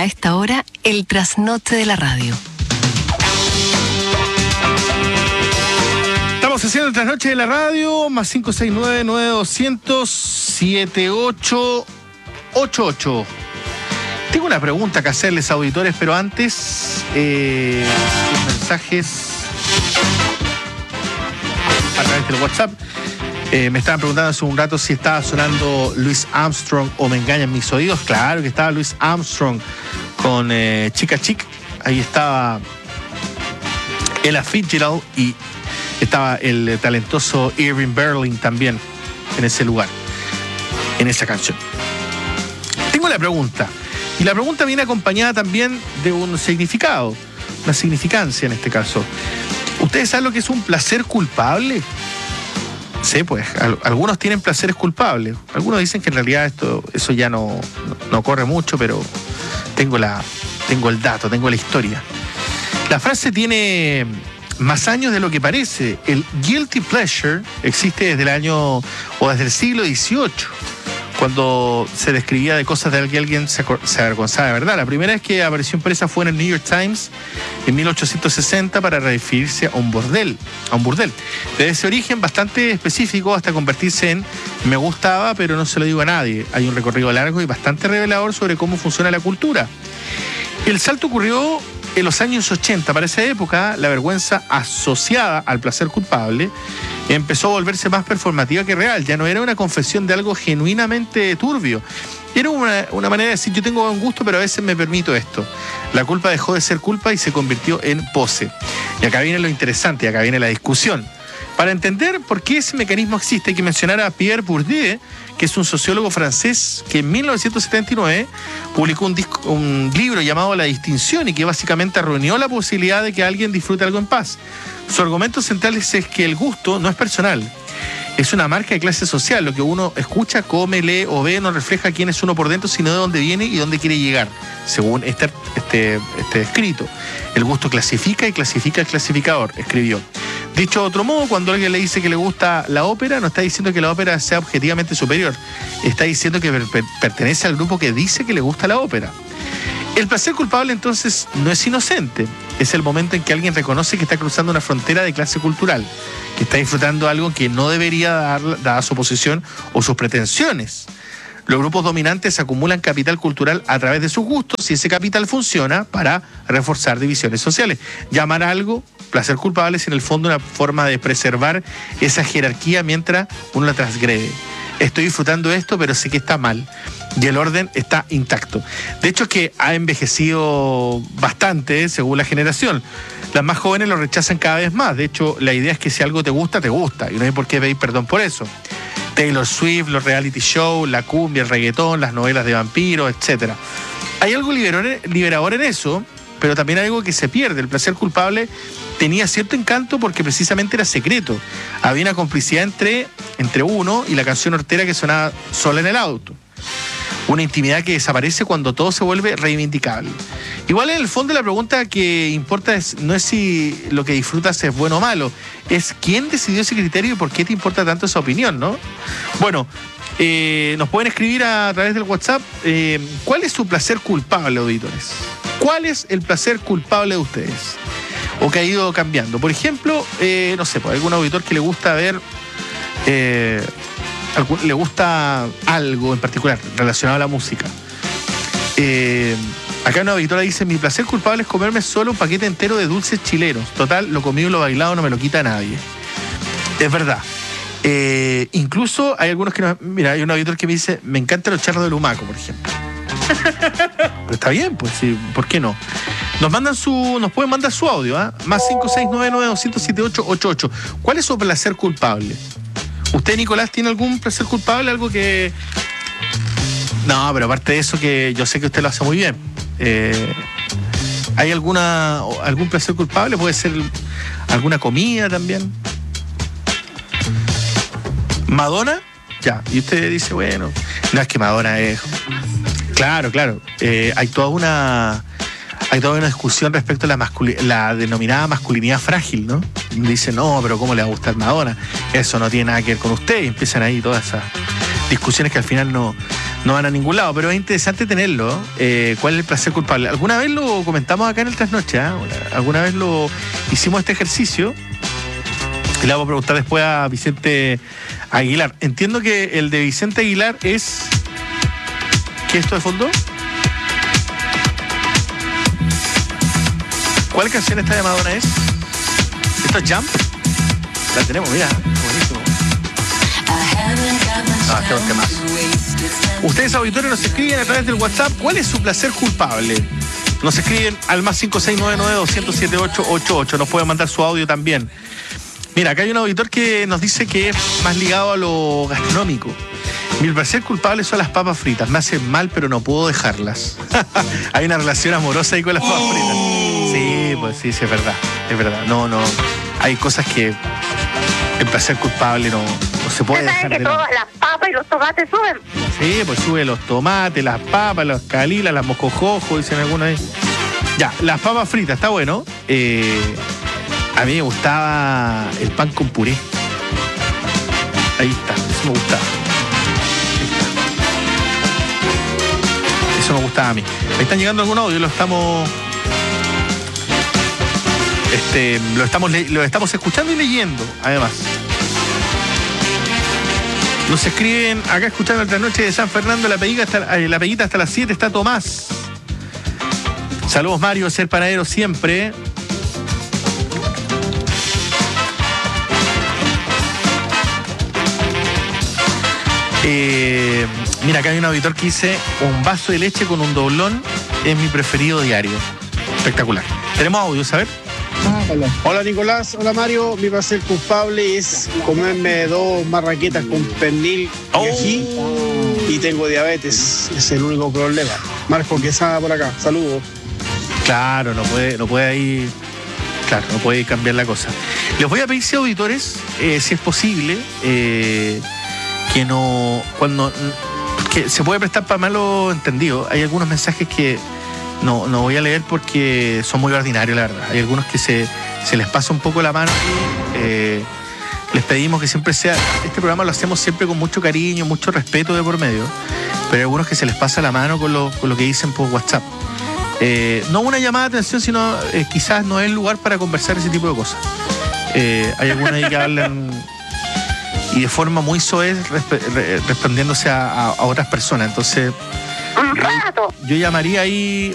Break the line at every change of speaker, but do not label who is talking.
esta hora el trasnoche de la radio.
Estamos haciendo el trasnoche de la radio, más 569-9200-7888. Tengo una pregunta que hacerles, auditores, pero antes, los mensajes a través del WhatsApp. Me estaban preguntando hace un rato si estaba sonando Louis Armstrong o me engañan mis oídos. Claro que estaba Louis Armstrong con Chica Chic. Ahí estaba Ella Fitzgerald y estaba el talentoso Irving Berlin también en ese lugar, en esa canción. Tengo la pregunta, y la pregunta viene acompañada también de un significado, una significancia en este caso. ¿Ustedes saben lo que es un placer culpable? Sí, pues, algunos tienen placeres culpables. Algunos dicen que en realidad eso ya no corre mucho, pero tengo el dato, tengo la historia. La frase tiene más años de lo que parece. El guilty pleasure existe desde desde el siglo XVIII, cuando se describía de cosas de que alguien se avergonzaba de verdad. La primera vez que apareció impresa fue en el New York Times en 1860 para referirse a un burdel. Desde ese origen bastante específico hasta convertirse en me gustaba, pero no se lo digo a nadie. Hay un recorrido largo y bastante revelador sobre cómo funciona la cultura. El salto ocurrió en los años 80. Para esa época, la vergüenza asociada al placer culpable empezó a volverse más performativa que real. Ya no era una confesión de algo genuinamente turbio. Era una manera de decir, yo tengo un gusto, pero a veces me permito esto. La culpa dejó de ser culpa y se convirtió en pose. Y acá viene lo interesante, y acá viene la discusión. Para entender por qué ese mecanismo existe, hay que mencionar a Pierre Bourdieu, que es un sociólogo francés que en 1979 publicó un libro llamado La Distinción y que básicamente reunió la posibilidad de que alguien disfrute algo en paz. Su argumento central es que el gusto no es personal, es una marca de clase social. Lo que uno escucha, come, lee o ve no refleja quién es uno por dentro, sino de dónde viene y dónde quiere llegar, según este escrito. El gusto clasifica y clasifica el clasificador, escribió. Dicho de otro modo, cuando alguien le dice que le gusta la ópera, no está diciendo que la ópera sea objetivamente superior, está diciendo que pertenece al grupo que dice que le gusta la ópera. El placer culpable entonces no es inocente, es el momento en que alguien reconoce que está cruzando una frontera de clase cultural, que está disfrutando algo que no debería dar, dada su posición o sus pretensiones. Los grupos dominantes acumulan capital cultural a través de sus gustos y ese capital funciona para reforzar divisiones sociales. Llamar a algo placer culpable es en el fondo una forma de preservar esa jerarquía mientras uno la transgrede. Estoy disfrutando esto, pero sé que está mal. Y el orden está intacto. De hecho, es que ha envejecido bastante, según la generación. Las más jóvenes lo rechazan cada vez más. De hecho, la idea es que si algo te gusta, te gusta. Y no hay por qué pedir perdón por eso. Taylor Swift, los reality shows, la cumbia, el reggaetón, las novelas de vampiros, etc. Hay algo liberador en eso, pero también hay algo que se pierde. El placer culpable tenía cierto encanto porque precisamente era secreto. Había una complicidad entre uno y la canción hortera que sonaba sola en el auto. Una intimidad que desaparece cuando todo se vuelve reivindicable. Igual en el fondo la pregunta que importa no es si lo que disfrutas es bueno o malo, es quién decidió ese criterio y por qué te importa tanto esa opinión, ¿no? Bueno, nos pueden escribir a través del WhatsApp. ¿Cuál es su placer culpable, auditores? ¿Cuál es el placer culpable de ustedes? O que ha ido cambiando. Por ejemplo, no sé, pues algún auditor que le gusta ver... le gusta algo en particular relacionado a la música. Acá una auditora dice: mi placer culpable es comerme solo un paquete entero de dulces chilenos. Total, lo comido y lo bailado no me lo quita nadie. Es verdad. Incluso hay algunos que no... Mira, hay un auditor que me dice: me encantan los charros de lumaco, por ejemplo. Pero está bien, pues sí, ¿por qué no? Nos pueden mandar su audio, ¿eh? Más 569-9200-7888. ¿Cuál es su placer culpable? ¿Usted, Nicolás, tiene algún placer culpable? Algo que... No, pero aparte de eso, que yo sé que usted lo hace muy bien. ¿Hay algún placer culpable? ¿Puede ser alguna comida también? ¿Madonna? Ya. Y usted dice, bueno, no, es que Madonna es... Claro. Hay toda una discusión respecto a la denominada masculinidad frágil, ¿no? Dicen, no, pero ¿cómo le va a gustar Madonna? Eso no tiene nada que ver con usted. Y empiezan ahí todas esas discusiones que al final no no van a ningún lado, pero es interesante tenerlo. ¿Cuál es el placer culpable? Alguna vez lo comentamos acá en el Trasnoche, ¿eh? Alguna vez lo hicimos este ejercicio. Y le vamos a preguntar después a Vicente Aguilar. Entiendo que el de Vicente Aguilar es... ¿Qué es esto de fondo? ¿Cuál canción esta de Madonna es? ¿Esto es Jump? La tenemos, mira, buenísimo. Este es un temazo. Ustedes, auditores, nos escriben a través del WhatsApp. ¿Cuál es su placer culpable? Nos escriben al más 5699-207-888. Nos pueden mandar su audio también. Mira, acá hay un auditor que nos dice que es más ligado a lo gastronómico. Mi placer culpable son las papas fritas. Me hacen mal, pero no puedo dejarlas. Hay una relación amorosa ahí con las papas fritas. Sí, pues sí, es verdad. Es verdad. No. Hay cosas que el placer culpable no se puede dejar.
¿Sabes que todas las papas y los tomates suben?
Sí, pues sube los tomates, las papas, las calilas, las mojojojo, dicen algunos ahí. Ya, las papas fritas, está bueno. A mí me gustaba el pan con puré. Ahí está, eso me gustaba. Eso me gustaba a mí. Me están llegando algún audio, lo estamos escuchando y leyendo, además. Nos escriben acá escuchando el Trasnoche de San Fernando, la peguita hasta las 7 está Tomás. Saludos, Mario, ser panadero siempre. Mira, acá hay un auditor que dice: un vaso de leche con un doblón es mi preferido diario. Espectacular. Tenemos audio, a ver.
Hola Nicolás, hola Mario. Mi placer culpable es comerme 2 marraquetas con pernil y ají y tengo diabetes. Es el único problema. Marco Quesada por acá. Saludos.
Claro, no puede ahí. Claro, no puede cambiar la cosa. Les voy a pedir, si auditores, si es posible, que se puede prestar para malo entendido. Hay algunos mensajes que no voy a leer porque son muy ordinarios, la verdad. Hay algunos que se les pasa un poco la mano. Les pedimos que siempre sea... Este programa lo hacemos siempre con mucho cariño, mucho respeto de por medio, pero hay algunos que se les pasa la mano con lo que dicen por WhatsApp. No una llamada de atención, sino quizás no es el lugar para conversar ese tipo de cosas. Hay algunos ahí que hablan y de forma muy soez respondiéndose a otras personas. Entonces,
Un rato.
yo llamaría ahí